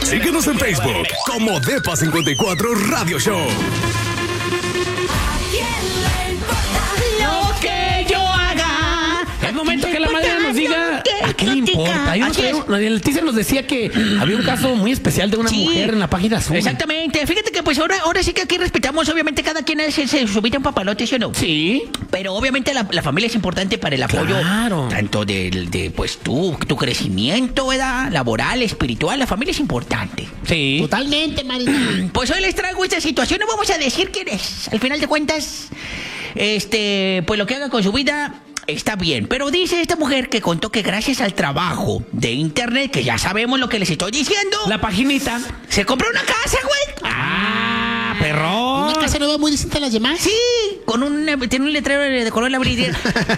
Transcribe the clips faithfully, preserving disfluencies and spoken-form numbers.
Síguenos en Facebook como Depa cincuenta y cuatro Radio Show. Lo que yo haga. Es momento que la madre nos diga a qué le importa. Yo no creo, Leticia nos decía que había un caso muy especial de una Sí. mujer en la página azul. Exactamente. Fíjate que pues ahora, ahora sí que aquí respetamos, obviamente, cada quien es, se subita un papalote, ¿sí o no? Sí. Pero obviamente la, la familia es importante para el apoyo, Claro. tanto de, de pues tu, tu crecimiento, ¿verdad? Laboral, espiritual, la familia es importante. Sí. Totalmente, Marina. Pues hoy les traigo esta situación, no vamos a decir quién es. Al final de cuentas, este, pues lo que haga con su vida está bien. Pero dice esta mujer que contó que gracias al trabajo de internet, que ya sabemos lo que les estoy diciendo, La paginita. se compró una casa, güey. Ah, perrón. ¿Una casa nueva muy distinta a las demás? Sí, con un, tiene un letrero de color labrilla.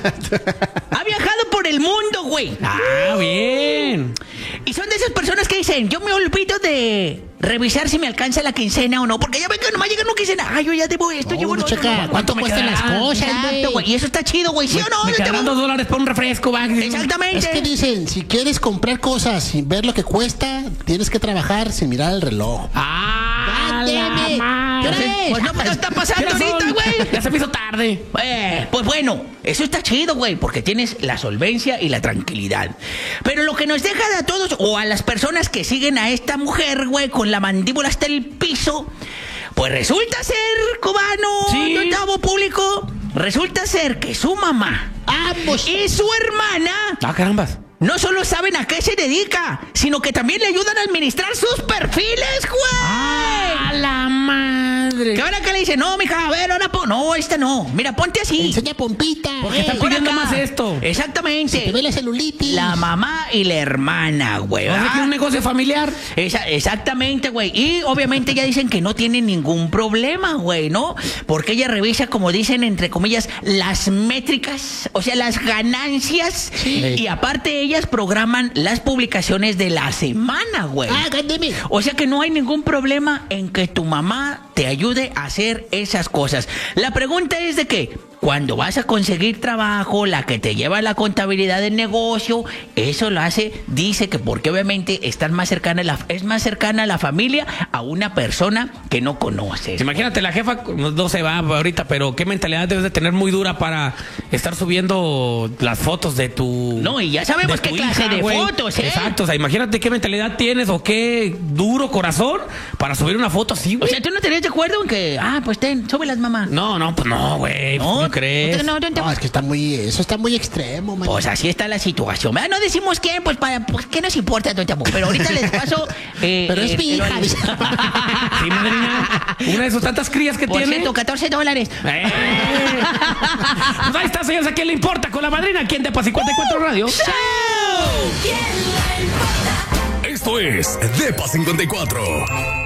Ha viajado por el mundo, güey. Ah, bien. Y son de esas personas que dicen, yo me olvido de revisar si me alcanza la quincena o no, porque ya ven que nomás llega una quincena. Ay, yo ya debo esto, No, llevo uno lo otro. checa cuánto me cuestan quedará? las cosas, Exacto, güey. Y eso está chido, güey. ¿Sí o no? Me Yo te quedarán voy- dos dólares por un refresco, va. Exactamente. Es que dicen, si quieres comprar cosas sin ver lo que cuesta, tienes que trabajar sin mirar el reloj. Ah, God la damn it. madre. ¿Qué hora es? Pues no me lo está pasando ¿Qué ahorita, razón? güey. Ya se me hizo tarde. Eh, pues bueno, eso está chido, güey, porque tienes la solvencia y la tranquilidad. Pero lo que nos deja a todos, o a las personas que siguen a esta mujer, güey, con la mandíbula hasta el piso, pues resulta ser, cubano, Sí. notavo público, resulta ser que su mamá Ambos. y su hermana Ah, carambas. no solo saben a qué se dedica, sino que también le ayudan a administrar sus perfiles, güey. Ah, la madre. Que ahora que le dicen, no, mija, a ver, ahora pon. No, esta no. Mira, ponte así. Enseña pompita. Porque eh, está Por pidiendo acá. más esto. Exactamente. te ve la celulitis. La mamá y la hermana, güey. O sea, ¿verdad? que es un negocio familiar. Esa- exactamente, güey. Y obviamente ya dicen que no tiene ningún problema, güey, ¿no? Porque ella revisa, como dicen, entre comillas, las métricas, o sea, las ganancias. Sí. Y aparte ellas programan las publicaciones de la semana, güey. Ah, God damn it. O sea que no hay ningún problema en que tu mamá te ayude a hacer esas cosas. La pregunta es de que cuando vas a conseguir trabajo, la que te lleva la contabilidad del negocio, eso lo hace, dice que porque obviamente están más cercana a la, es más cercana a la familia a una persona que no conoces. Imagínate, la jefa no, no se va ahorita, pero qué mentalidad debes de tener muy dura para estar subiendo las fotos de tu... No, y ya sabemos de qué tu clase hija, de güey. fotos, ¿eh? Exacto, o sea, imagínate qué mentalidad tienes o qué duro corazón para subir una foto así, O güey. sea, ¿tú no estarías de acuerdo en que, ah, pues ten, súbelas, mamá? No, no, pues no, güey. No, ¿Cómo crees? No, no, no, No, es que está muy, eso está muy extremo, man. Pues así está la situación. ¿Verdad? No decimos quién, pues para, pues qué nos importa, don Chapo. Pero ahorita les paso. eh, Pero es eh, mi el- hija, dice. Sí, madrina. Una de sus tantas crías que Por tiene. cierto, catorce dólares. ¡Eh! Pues ahí está, señores. ¿A quién le importa? Con la madrina, aquí en Depa cincuenta y cuatro Radio. Esto es Depa cincuenta y cuatro.